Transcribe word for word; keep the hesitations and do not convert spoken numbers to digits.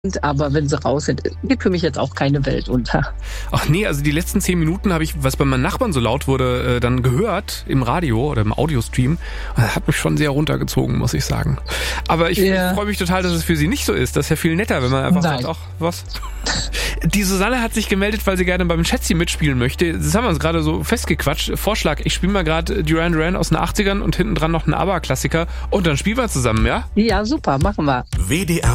Aber wenn sie raus sind, geht für mich jetzt auch keine Welt unter. Ach nee, also die letzten zehn Minuten habe ich, was bei meinen Nachbarn so laut wurde, äh, dann gehört im Radio oder im Audiostream. Das hat mich schon sehr runtergezogen, muss ich sagen. Aber ich, ja. ich freue mich total, dass es für Sie nicht so ist. Das ist ja viel netter, wenn man einfach Nein. sagt, ach, was? Die Susanne hat sich gemeldet, weil sie gerne beim Schätzi mitspielen möchte. Das haben wir uns gerade so festgequatscht. Vorschlag, ich spiele mal gerade Duran Duran aus den achtzigern und hinten dran noch einen ABBA-Klassiker und dann spielen wir zusammen, ja? Ja, super, machen wir. W D R